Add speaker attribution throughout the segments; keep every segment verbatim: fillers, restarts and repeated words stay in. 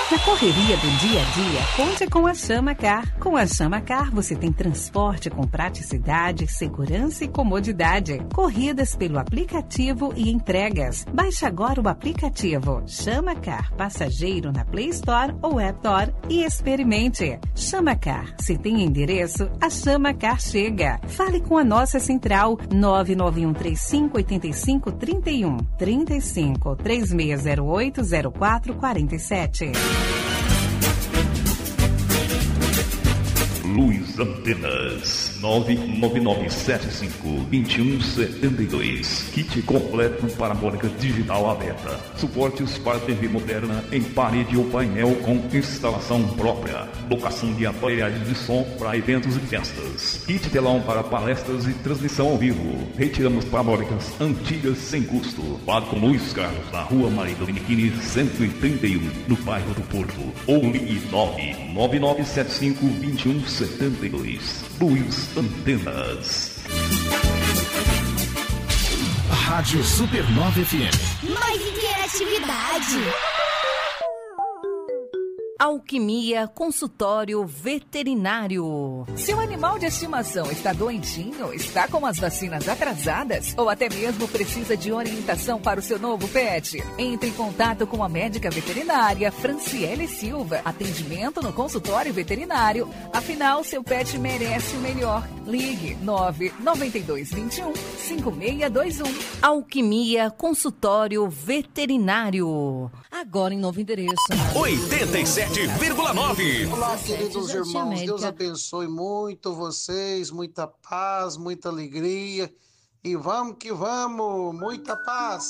Speaker 1: Na correria do dia a dia, conte com a Chama Car. Com a Chama Car, você tem transporte com praticidade, segurança e comodidade. Corridas pelo aplicativo e entregas. Baixe agora o aplicativo Chama Car Passageiro na Play Store ou App Store e experimente. Chama Car. Se tem endereço, a Chama Car chega. Fale com a nossa central nove nove um três cinco oito cinco três um, trinta e cinco, três seis zero oito, zero quatro quatro sete.
Speaker 2: Luz Antenas nove nove nove sete cinco, dois um sete dois. Kit completo parabólica digital aberta. Suportes para T V moderna em parede ou painel com instalação própria. Locação de aparelhagens de som para eventos e festas. Kit telão para palestras e transmissão ao vivo. Retiramos parabólicas antigas sem custo. Fale com Luiz Carlos na Rua Maria Dominiquini cento e trinta e um, no bairro do Porto. Ou ligue nove nove nove sete cinco, dois um sete dois. Luz Antenas.
Speaker 3: Rádio Supernova F M.
Speaker 4: Mais interatividade.
Speaker 5: Alquimia Consultório Veterinário.
Speaker 6: Seu animal de estimação está doentinho, está com as vacinas atrasadas ou até mesmo precisa de orientação para o seu novo pet? Entre em contato com a médica veterinária Franciele Silva. Atendimento no consultório veterinário. Afinal, seu pet merece o melhor. Ligue nove nove dois dois um, cinco seis dois um.
Speaker 5: Alquimia Consultório Veterinário. Agora em novo endereço.
Speaker 3: oitenta e sete vírgula nove.
Speaker 7: Olá, queridos irmãos. Deus abençoe muito vocês. Muita paz, muita alegria. E vamos que vamos. Muita paz.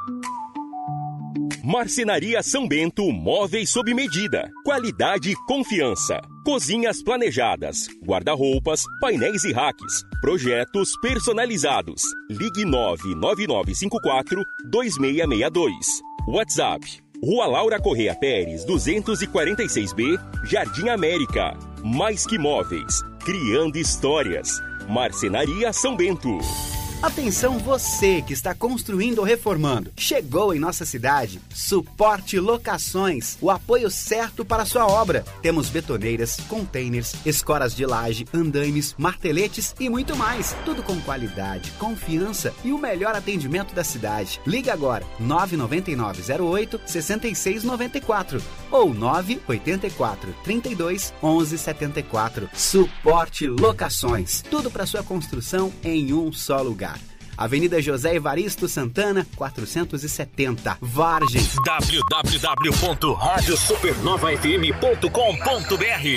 Speaker 8: Marcenaria São Bento, móveis sob medida, qualidade e confiança. Cozinhas planejadas, guarda-roupas, painéis e racks, projetos personalizados. Ligue nove nove nove cinco quatro, dois seis seis dois. WhatsApp: Rua Laura Correia Pérez, duzentos e quarenta e seis B, Jardim América. Mais que móveis, criando histórias. Marcenaria São Bento.
Speaker 9: Atenção você que está construindo ou reformando. Chegou em nossa cidade Suporte Locações, o apoio certo para a sua obra. Temos betoneiras, containers, escoras de laje, andaimes, marteletes e muito mais. Tudo com qualidade, confiança e o melhor atendimento da cidade. Liga agora, nove nove nove zero oito, seis seis nove quatro ou nove oito quatro, trinta e dois, onze setenta e quatro. Suporte Locações. Tudo para sua construção em um só lugar. Avenida José Evaristo Santana, quatrocentos e setenta, Vargem.
Speaker 3: w w w ponto rádio supernova f m ponto com ponto b r.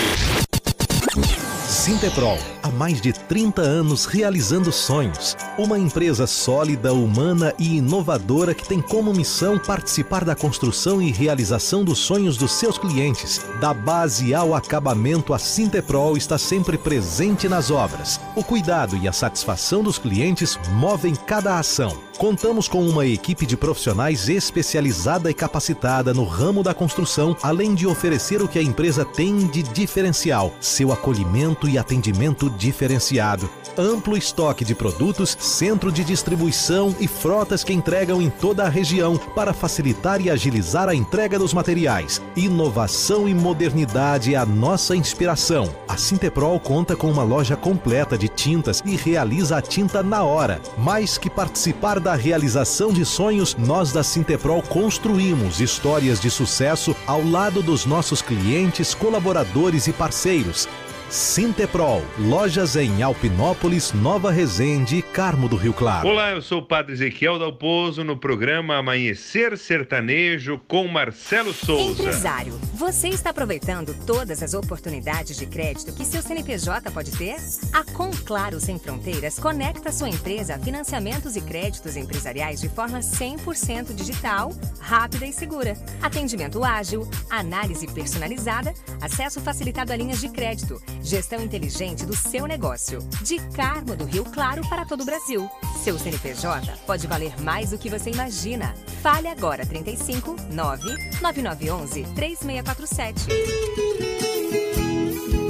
Speaker 10: Sinteprol, há mais de trinta anos realizando sonhos. Uma empresa sólida, humana e inovadora que tem como missão participar da construção e realização dos sonhos dos seus clientes. Da base ao acabamento, a Sinteprol está sempre presente nas obras. O cuidado e a satisfação dos clientes movem cada ação. Contamos com uma equipe de profissionais especializada e capacitada no ramo da construção, além de oferecer o que a empresa tem de diferencial, seu acolhimento e atendimento diferenciado. Amplo estoque de produtos, centro de distribuição e frotas que entregam em toda a região para facilitar e agilizar a entrega dos materiais. Inovação e modernidade é a nossa inspiração. A Sinteprol conta com uma loja completa de tintas e realiza a tinta na hora. Mais que participar da realização de sonhos, nós da Sinteprol construímos histórias de sucesso ao lado dos nossos clientes, colaboradores e parceiros. Sinteprol, lojas em Alpinópolis, Nova Resende e Carmo do Rio Claro.
Speaker 11: Olá, eu sou o Padre Ezequiel Dalpozo no programa Amanhecer Sertanejo com Marcelo Souza.
Speaker 12: Empresário, você está aproveitando todas as oportunidades de crédito que seu C N P J pode ter? A Conclaro Sem Fronteiras conecta sua empresa a financiamentos e créditos empresariais de forma cem por cento digital, rápida e segura. Atendimento ágil, análise personalizada, acesso facilitado a linhas de crédito, gestão inteligente do seu negócio. De Carmo do Rio Claro para todo o Brasil. Seu C N P J pode valer mais do que você imagina. Fale agora trinta e cinco, nove nove nove um um, três seis quatro sete.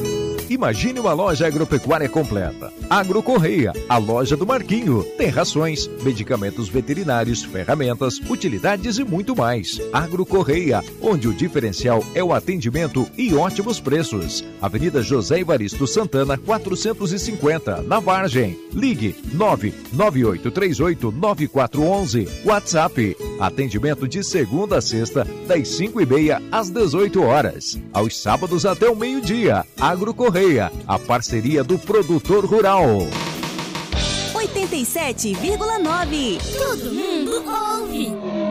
Speaker 13: Imagine uma loja agropecuária completa. Agro Correia, a loja do Marquinho. Tem rações, medicamentos veterinários, ferramentas, utilidades e muito mais. Agro Correia, onde o diferencial é o atendimento e ótimos preços. Avenida José Evaristo Santana, quatrocentos e cinquenta, na Vargem. Ligue nove nove oito três oito nove quatro um um. WhatsApp. Atendimento de segunda a sexta, das cinco e meia às dezoito horas. Aos sábados até o meio-dia. Agro Correia, a parceria do produtor rural.
Speaker 14: oitenta e sete vírgula nove. Todo mundo ouve.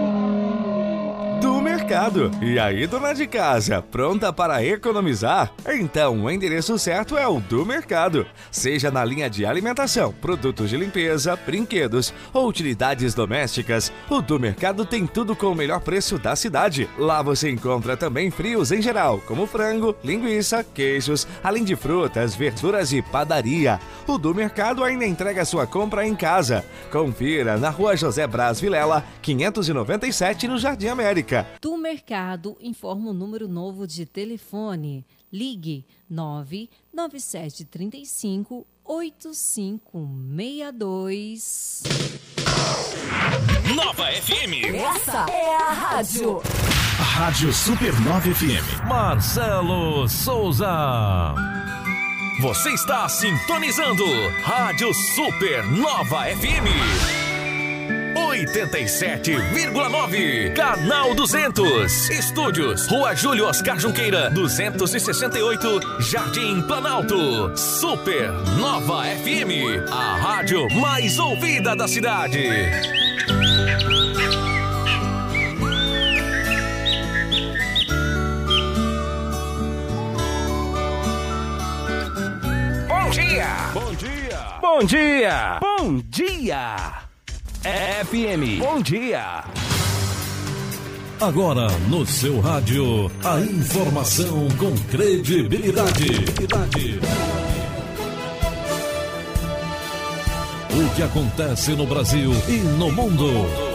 Speaker 15: Do mercado. E aí, dona de casa, pronta para economizar? Então, o endereço certo é o Do Mercado. Seja na linha de alimentação, produtos de limpeza, brinquedos ou utilidades domésticas, o Do Mercado tem tudo com o melhor preço da cidade. Lá você encontra também frios em geral, como frango, linguiça, queijos, além de frutas, verduras e padaria. O Do Mercado ainda entrega sua compra em casa. Confira na Rua José Braz Vilela, quinhentos e noventa e sete, no Jardim América.
Speaker 16: Do Mercado informa o número novo de telefone. Ligue nove nove sete três cinco oito cinco seis dois.
Speaker 3: Nova F M.
Speaker 14: Essa é a rádio.
Speaker 3: Rádio Supernova F M. Marcelo Souza. Você está sintonizando Rádio Supernova F M. oitenta e sete vírgula nove, Canal duzentos. Estúdios, Rua Júlio Oscar Junqueira, duzentos e sessenta e oito, Jardim Planalto. Supernova F M, a rádio mais ouvida da cidade.
Speaker 15: Bom dia! Bom dia! Bom dia! Bom dia! F M. Bom dia!
Speaker 17: Agora no seu rádio, a informação com credibilidade. O que acontece no Brasil e no mundo.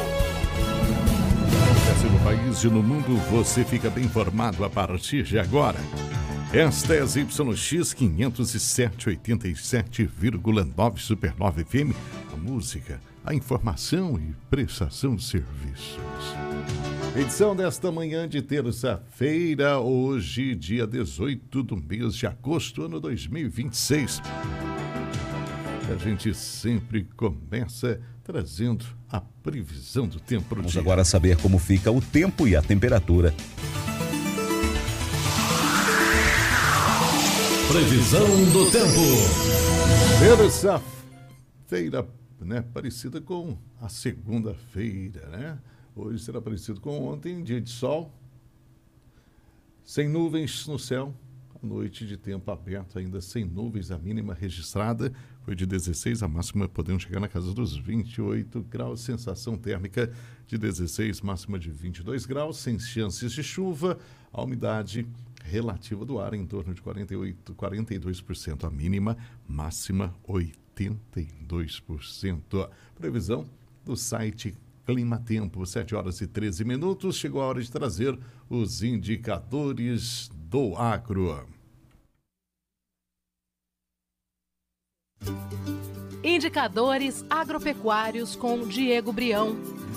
Speaker 18: O que acontece no país e no mundo, você fica bem informado a partir de agora. Esta é a Y X quinhentos e sete, oitenta e sete vírgula nove Supernova F M, a música, a informação e prestação de serviços. Edição desta manhã de terça-feira, hoje, dia dezoito do mês de agosto, ano dois mil e vinte e seis. A gente sempre começa trazendo a previsão do tempo pro
Speaker 19: Vamos
Speaker 18: dia.
Speaker 19: agora saber como fica o tempo e a temperatura.
Speaker 17: Previsão do tempo.
Speaker 18: Terça-feira, né? Parecida com a segunda-feira, né? Hoje será parecido com ontem, dia de sol. Sem nuvens no céu. A noite de tempo aberto, ainda sem nuvens. A mínima registrada foi de dezesseis, a máxima podendo chegar na casa dos vinte e oito graus. Sensação térmica de dezesseis, máxima de vinte e dois graus. Sem chances de chuva. A umidade relativa do ar em torno de quarenta e oito, quarenta e dois por cento. A mínima, máxima oitenta e dois por cento. Previsão do site Clima Tempo, sete horas e treze minutos. Chegou a hora de trazer os indicadores do agro.
Speaker 20: Indicadores agropecuários com Diego Brião.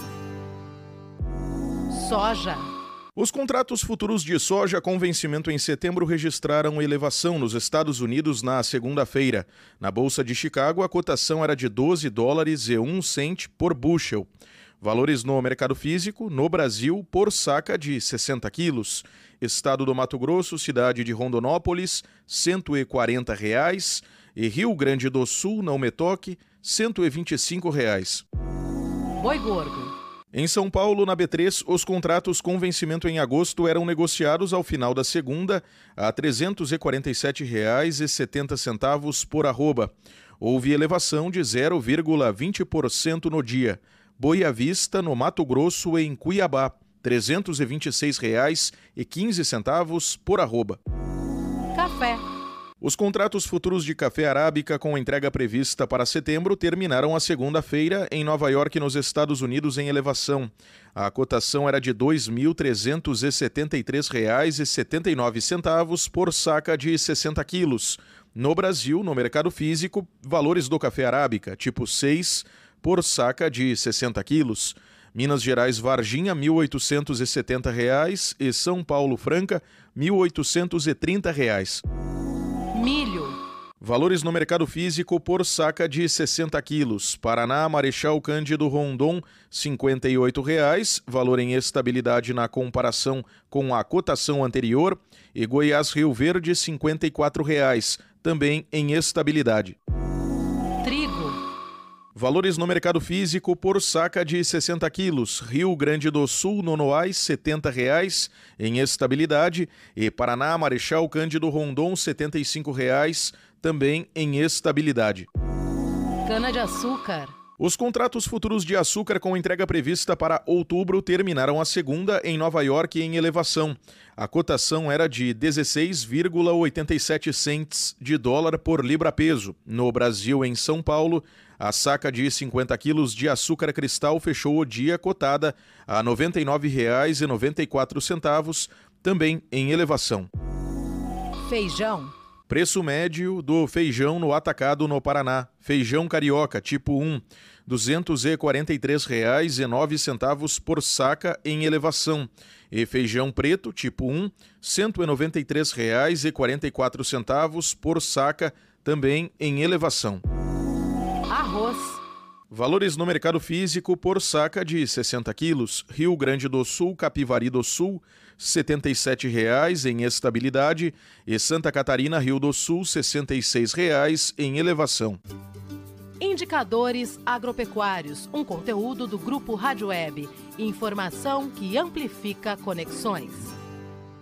Speaker 20: Soja.
Speaker 21: Os contratos futuros de soja com vencimento em setembro registraram elevação nos Estados Unidos na segunda-feira. Na Bolsa de Chicago, a cotação era de doze dólares e um cento por bushel. Valores no mercado físico, no Brasil, por saca de sessenta quilos. Estado do Mato Grosso, cidade de Rondonópolis, cento e quarenta reais. E Rio Grande do Sul, na Umetoque, cento e vinte e cinco reais.
Speaker 20: Boi gordo.
Speaker 21: Em São Paulo, na B três, os contratos com vencimento em agosto eram negociados ao final da segunda a trezentos e quarenta e sete reais e setenta centavos por arroba. Houve elevação de zero vírgula vinte por cento no dia. Boi à vista, no Mato Grosso e em Cuiabá, trezentos e vinte e seis reais e quinze centavos por arroba.
Speaker 20: Café.
Speaker 21: Os contratos futuros de café arábica com entrega prevista para setembro terminaram a segunda-feira em Nova York, nos Estados Unidos, em elevação. A cotação era de dois mil trezentos e setenta e três reais e setenta e nove centavos por saca de sessenta quilos. No Brasil, no mercado físico, valores do café arábica, tipo seis, por saca de sessenta quilos. Minas Gerais Varginha, mil oitocentos e setenta reais e São Paulo Franca, mil oitocentos e trinta reais.
Speaker 20: Milho.
Speaker 21: Valores no mercado físico por saca de sessenta quilos. Paraná, Marechal Cândido Rondon, cinquenta e oito reais, valor em estabilidade na comparação com a cotação anterior. E Goiás Rio Verde, cinquenta e quatro reais, também em estabilidade.
Speaker 20: Trigo.
Speaker 21: Valores no mercado físico por saca de sessenta quilos. Rio Grande do Sul, Nonoais, setenta reais, em estabilidade. E Paraná, Marechal Cândido Rondon, setenta e cinco reais, também em estabilidade.
Speaker 20: Cana-de-açúcar.
Speaker 21: Os contratos futuros de açúcar com entrega prevista para outubro terminaram a segunda em Nova York em elevação. A cotação era de dezesseis vírgula oitenta e sete centes de dólar por libra-peso. No Brasil, em São Paulo, a saca de cinquenta quilos de açúcar cristal fechou o dia cotada a noventa e nove reais e noventa e quatro centavos, também em elevação.
Speaker 20: Feijão.
Speaker 21: Preço médio do feijão no atacado no Paraná. Feijão carioca, tipo um, duzentos e quarenta e três reais e nove centavos por saca, em elevação. E feijão preto, tipo um, cento e noventa e três reais e quarenta e quatro centavos por saca, também em elevação.
Speaker 20: Arroz.
Speaker 21: Valores no mercado físico por saca de sessenta quilos. Rio Grande do Sul, Capivari do Sul, setenta e sete reais em estabilidade, e Santa Catarina, Rio do Sul, sessenta e seis reais em elevação.
Speaker 20: Indicadores agropecuários, um conteúdo do Grupo Rádio Web. Informação que amplifica conexões.